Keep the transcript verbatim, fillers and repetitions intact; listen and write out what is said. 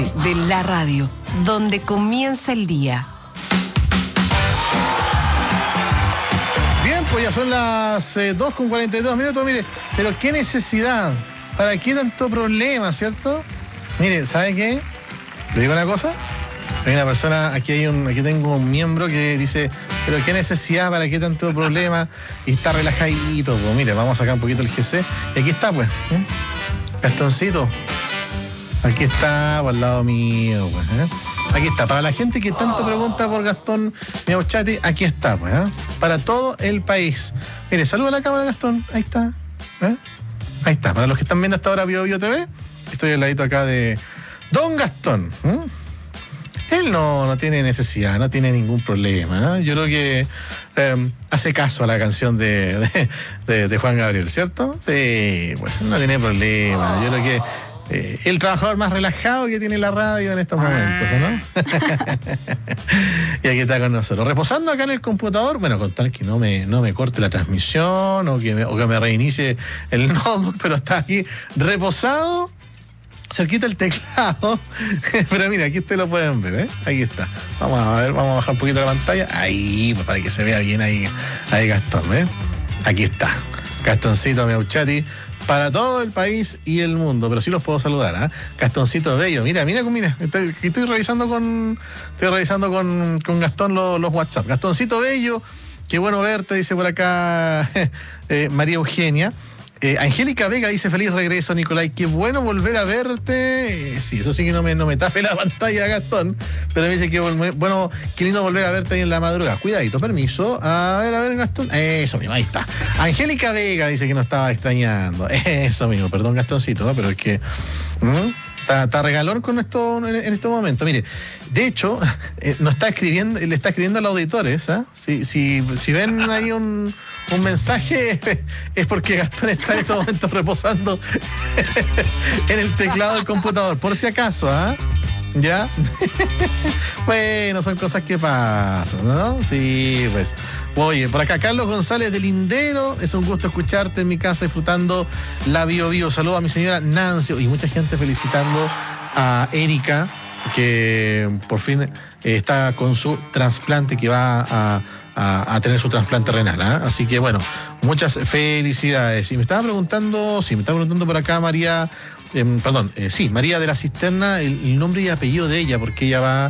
De la radio, donde comienza el día. Bien, pues ya son las eh, dos con cuarenta y dos minutos, mire, pero qué necesidad, ¿para qué tanto problema, cierto? Mire, ¿sabe qué? ¿Le digo una cosa? Hay una persona, aquí hay un, aquí tengo un miembro que dice, pero qué necesidad, ¿para qué tanto problema? Y está relajadito, pues mire, vamos a sacar un poquito el G C, y aquí está, pues, ¿eh? Gastoncito. Aquí está, por al lado mío, pues, ¿eh? Aquí está, para la gente que tanto pregunta por Gastón Miauchati, aquí está, pues, ¿eh? Para todo el país. Mire, saluda a la cámara, Gastón, ahí está, ¿eh? Ahí está, para los que están viendo hasta ahora Bio Bio T V, estoy al ladito acá de Don Gastón, ¿eh? Él no, no tiene necesidad, no tiene ningún problema, ¿eh? Yo creo que eh, hace caso a la canción de, de, de, de Juan Gabriel, ¿cierto? Sí, pues no tiene problema, yo creo que Eh, el trabajador más relajado que tiene la radio en estos momentos, ¿no? Y aquí está con nosotros. Reposando acá en el computador, bueno, con tal que no me, no me corte la transmisión o que me, o que me reinicie el notebook, pero está aquí reposado, cerquita el teclado. Pero mira, aquí ustedes lo pueden ver, ¿eh? Aquí está. Vamos a ver, vamos a bajar un poquito la pantalla. Ahí, pues para que se vea bien ahí, ahí Gastón, ¿eh? Aquí está. Gastoncito Miauchati. Para todo el país y el mundo, pero sí los puedo saludar, ¿ah? ¿eh? Gastoncito Bello, mira, mira, mira, estoy, estoy revisando con estoy revisando con, con Gastón los, los WhatsApp. Gastoncito Bello, qué bueno verte, dice por acá eh, María Eugenia. Eh, Angélica Vega dice, feliz regreso, Nicolai, qué bueno volver a verte. Eh, sí, eso sí que no me, no me tape la pantalla, Gastón, pero me dice que bueno, qué lindo volver a verte ahí en la madrugada. Cuidadito, permiso. A ver, a ver, Gastón. Eso mismo, ahí está. Angélica Vega dice que nos estaba extrañando. Eso mismo, perdón, Gastoncito, ¿no? Pero es que ¿Mm? Está, está regalón con esto en, en este momento. Mire, de hecho, eh, nos está escribiendo, le está escribiendo a los auditores, ¿eh? Si, si, si ven ahí un, un mensaje, es porque Gastón está en este momento reposando en el teclado del computador, por si acaso, ¿ah? ¿eh? ¿Ya? Bueno, son cosas que pasan, ¿no? Sí, pues. Oye, por acá Carlos González de Lindero, es un gusto escucharte en mi casa disfrutando la Bio Bio. Saludo a mi señora Nancy y mucha gente felicitando a Erika, que por fin está con su trasplante, que va a, a, a tener su trasplante renal, ¿eh? Así que bueno, muchas felicidades. Y me estaba preguntando, sí, me estaba preguntando por acá María, eh, perdón, eh, sí, María de la Cisterna, el, el nombre y apellido de ella, porque ella va